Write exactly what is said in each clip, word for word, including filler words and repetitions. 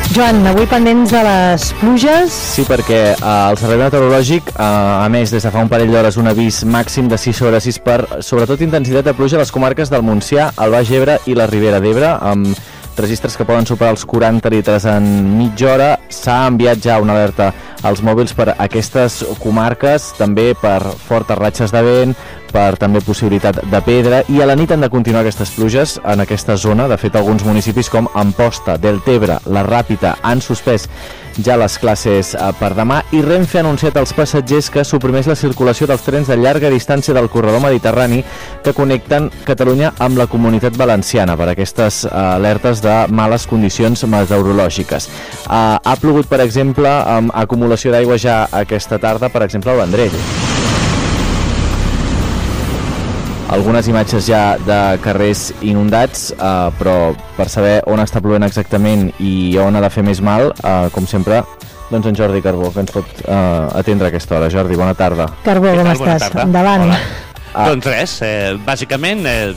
Joan, avui pendents de les pluges. Sí, perquè eh, el Servei Meteorològic eh, ha emès des de fa un parell d'hores un avís màxim de sis sobre sis per, sobretot, intensitat de pluja a les comarques del Montsià, el Baix Ebre i la Ribera d'Ebre, amb registres que poden superar els quaranta litres en mitja hora. S'ha enviat ja una alerta als mòbils per aquestes comarques, també per fortes ratxes de vent, per també possibilitat de pedra, i a la nit han de continuar aquestes pluges en aquesta zona. De fet, alguns municipis com Amposta, Deltebre, La Ràpita han suspès ja les classes per demà, i Renfe ha anunciat als passatgers que suprimeix la circulació dels trens de llarga distància del corredor mediterrani que connecten Catalunya amb la Comunitat Valenciana per aquestes alertes de males condicions meteorològiques. Ha plogut, per exemple, amb acumulació d'aigua ja aquesta tarda, per exemple, al Vendrell. Algunes imatges ja de carrers inundats, eh, però per saber on està plovent exactament i on ha de fer més mal, eh, com sempre, doncs en Jordi Carbó, que ens pot eh, atendre a aquesta hora. Jordi, bona tarda. Carbó, com estàs? Endavant. Ah. Doncs res, eh, bàsicament, eh,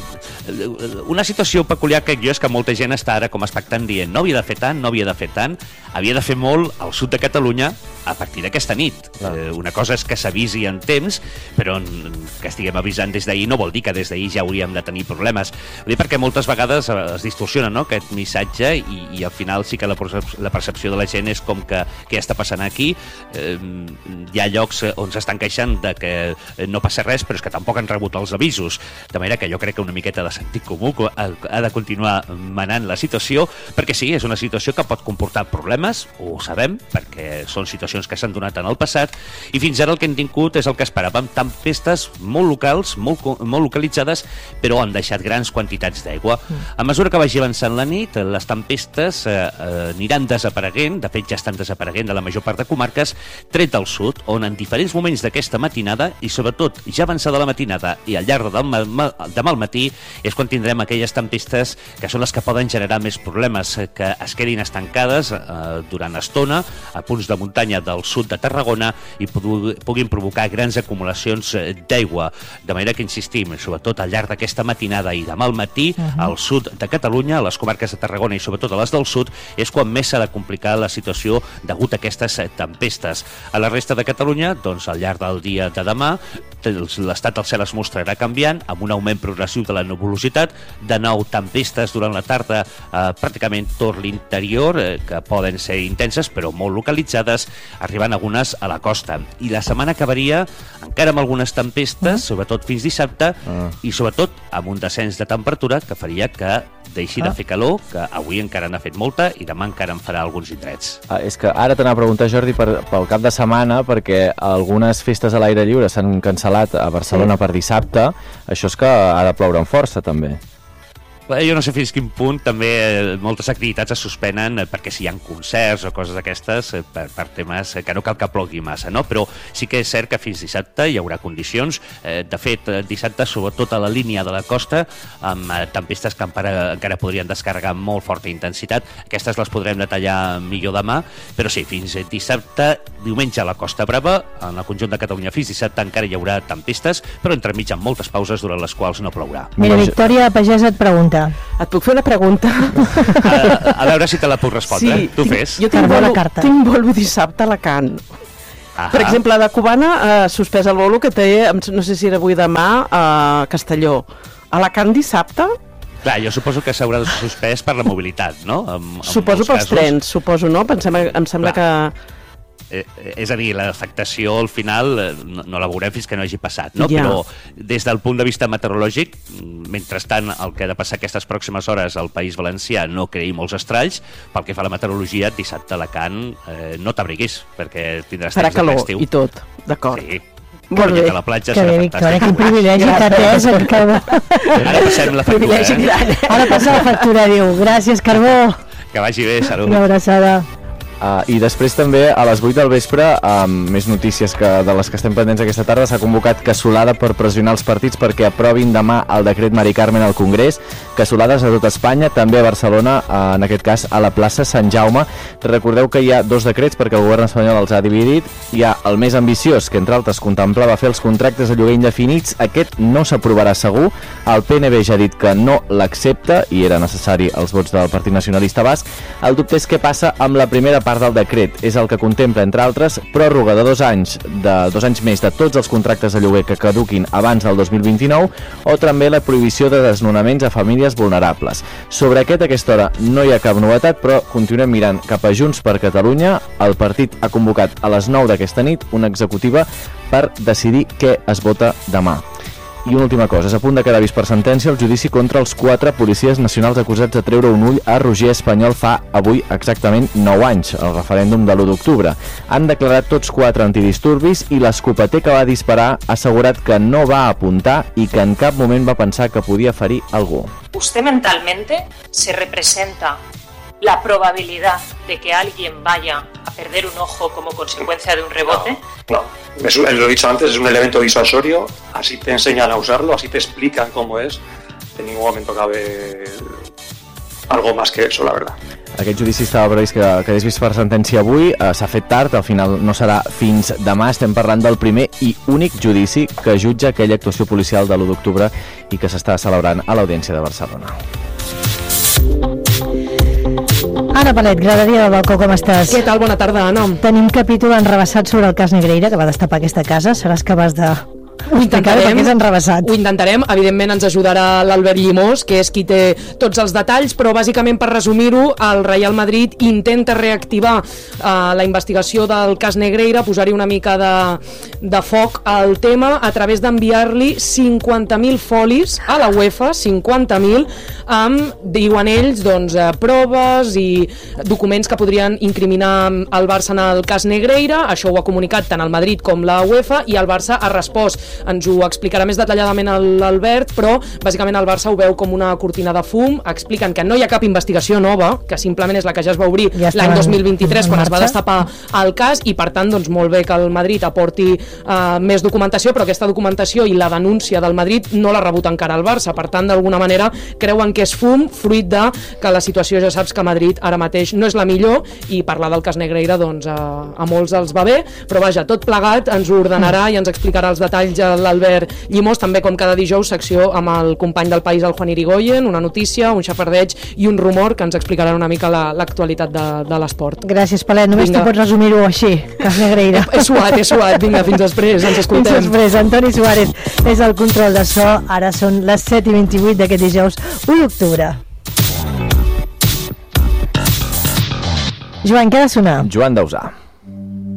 una situació peculiar que jo és que molta gent està ara com expectant dient no havia de fer tant, no havia de fer tant, havia de fer molt al sud de Catalunya a partir d'aquesta nit. Eh, una cosa és que s'avisi en temps, però que estiguem avisant des d'ahir no vol dir que des d'ahir ja hauríem de tenir problemes. Vull dir, perquè moltes vegades es distorsiona, no?, aquest missatge, i, i al final sí que la, la percepció de la gent és com que què està passant aquí. Eh, hi ha llocs on s'estan queixant de que no passa res, però és que tampoc han rebut els avisos. De manera que jo crec que una miqueta de sentit comú ha de continuar manant la situació, perquè sí, és una situació que pot comportar problemes, ho sabem, perquè són situacions que s'han donat en el passat, i fins ara el que hem tingut és el que esperàvem, tempestes molt locals, molt, molt localitzades, però han deixat grans quantitats d'aigua. A mesura que vagi avançant la nit, les tempestes eh, eh, aniran desapareguent, de fet ja estan desapareguent de la major part de comarques, tret al sud, on en diferents moments d'aquesta matinada, i sobretot ja avançada la matinada i al llarg del demà al matí, és quan tindrem aquelles tempestes que són les que poden generar més problemes, que es quedin estancades eh, durant estona a punts de muntanya del sud de Tarragona i puguin provocar grans acumulacions d'aigua. De manera que insistim, sobretot al llarg d'aquesta matinada i demà al matí, uh -huh. al sud de Catalunya, a les comarques de Tarragona i sobretot a les del sud, és quan més s'ha de complicar la situació degut a aquestes tempestes. A la resta de Catalunya, doncs al llarg del dia de demà, l'estat del cel es mostrarà canviant, amb un augment progressiu de la nuvolositat, de nou tempestes durant la tarda eh, pràcticament tot l'interior, eh, que poden ser intenses però molt localitzades, arribant algunes a la costa. I la setmana acabaria encara amb algunes tempestes, sobretot fins dissabte, ah. i sobretot amb un descens de temperatura que faria que deixi ah. de fer calor, que avui encara n'ha fet molta i demà encara en farà alguns indrets. Ah, és que ara t'anava a preguntar, Jordi, per, pel cap de setmana, perquè algunes festes a l'aire lliure s'han cancel·lat a Barcelona sí. per dissabte. Això és que ha de ploure amb força, també. Jo no sé fins quin punt també moltes activitats es suspenen perquè si hi ha concerts o coses d'aquestes per, per temes que no cal que plogui massa, no? Però sí que és cert que fins dissabte hi haurà condicions. De fet, dissabte, sobretot a la línia de la costa, amb tempestes que encara, encara podrien descarregar amb molt forta intensitat. Aquestes les podrem detallar millor demà, però sí, fins dissabte, diumenge a la Costa Brava, en el conjunt de Catalunya fins dissabte encara hi haurà tempestes, però entremig amb moltes pauses durant les quals no plourà. Mira, Victòria Pagès et pregunta. Et puc fer una pregunta? A, a veure si te la puc respondre. Sí, tu fes. Jo tinc bolo, tinc bolo dissabte a Alacant. Ahà. Per exemple, de Cubana ha eh, suspès el bolo que té, no sé si era avui demà, a Castelló. A Alacant dissabte? Clar, jo suposo que s'haurà suspès per la mobilitat, no? En, en suposo pels casos. Trens, suposo, no? Pensem, em sembla Clar. que... Eh, és a dir, l'afectació al final no, no la veurem fins que no hagi passat, no? Ja. Però des del punt de vista meteorològic, mentrestant el que ha de passar aquestes pròximes hores al País Valencià no creï molts estralls, pel que fa a la meteorologia, dissabte a Alacant eh, no t'abriguis, perquè tindràs farà temps calor de l'estiu. I tot, d'acord. Sí. Molt bé. A la platja que serà bé, fantàstic. Victòria, quin privilegi que tens. Ara passem la factura, eh? Ara passa la factura, diu. Gràcies, Carbó. Que vagi bé, salut. Una abraçada. Uh, I després també a les vuit del vespre, amb més notícies que de les que estem pendents aquesta tarda, s'ha convocat cassolada per pressionar els partits perquè aprovin demà el decret Mari Carmen al Congrés. Cassolades a tot Espanya, també a Barcelona, uh, en aquest cas a la plaça Sant Jaume. Recordeu que hi ha dos decrets perquè el govern espanyol els ha dividit. Hi ha el més ambiciós, que entre altres contemplava fer els contractes de lloguer indefinits. Aquest no s'aprovarà segur. El P N B ja ha dit que no l'accepta i era necessari els vots del Partit Nacionalista Basc. El dubte és què passa amb la primera part del decret. És el que contempla, entre altres, pròrroga de dos anys, de dos anys més de tots els contractes de lloguer que caduquin abans del dos mil vint-i-nou o també la prohibició de desnonaments a famílies vulnerables. Sobre aquest, a aquesta hora no hi ha cap novetat, però continuem mirant cap a Junts per Catalunya. El partit ha convocat a les nou d'aquesta nit una executiva per decidir què es vota demà. I una última cosa, és a punt de quedar vist per sentència el judici contra els quatre policies nacionals acusats de treure un ull a Roger Espanyol fa avui exactament nou anys, el referèndum de l'u d'octubre. Han declarat tots quatre antidisturbis i l'escopeter que va disparar ha assegurat que no va apuntar i que en cap moment va pensar que podia ferir algú. Usted mentalmente se representa la probabilidad de que alguien vaya a perder un ojo como consecuencia de un rebote. No, no. Es, lo he dicho antes, es un elemento disuasorio, así te enseñan a usarlo, así te explican cómo es. En ningún momento cabe algo más que eso, la verdad. Aquest judici estava previst que quedés vist per sentència avui, eh, s'ha fet tard, al final no serà fins demà. Estem parlant del primer i únic judici que jutja aquella actuació policial de l'u d'octubre i que s'està celebrant a l'Audiència de Barcelona. Anna Palet, Graderia del Balcó, com estàs? Què tal? Bona tarda, Anna. Tenim capítol enrebaçat sobre el cas Negreira, que va destapar aquesta casa. Seràs capaç de... Ho intentarem, és enrebaçat. ho intentarem, evidentment ens ajudarà l'Albert Llimós, que és qui té tots els detalls, però bàsicament per resumir-ho, el Real Madrid intenta reactivar uh, la investigació del cas Negreira, posar-hi una mica de, de foc al tema a través d'enviar-li cinquanta mil folis a la UEFA, cinquanta mil, amb, diuen ells, doncs, uh, proves i documents que podrien incriminar el Barça en el cas Negreira. Això ho ha comunicat tant el Madrid com la UEFA i el Barça ha respost. Ens ho explicarà més detalladament l'Albert, però bàsicament el Barça ho veu com una cortina de fum. Expliquen que no hi ha cap investigació nova, que simplement és la que ja es va obrir ja l'any dos mil vint-i-tres quan es va destapar el cas, i per tant doncs molt bé que el Madrid aporti uh, més documentació, però aquesta documentació i la denúncia del Madrid no l'ha rebut encara el Barça. Per tant, d'alguna manera creuen que és fum, fruit de que la situació, ja saps que a Madrid ara mateix no és la millor, i parlar del cas Negreira doncs a, a molts els va bé, però vaja, tot plegat ens ho ordenarà i ens explicarà els detalls l'Albert Llimós, també com cada dijous, secció amb el company del País, el Juan Irigoyen, una notícia, un xafardeig i un rumor que ens explicaran una mica l'actualitat la, de, de l'esport. Gràcies, Palet. Només tu pots resumir-ho així, cas Negreira. He suat, he suat. Vinga, fins després, ens escoltem. Fins després. Antoni Suárez és el control de so. Ara són les set i vint-i-vuit d'aquest dijous u d'octubre. Joan, què ha de sonar? Joan Dausà.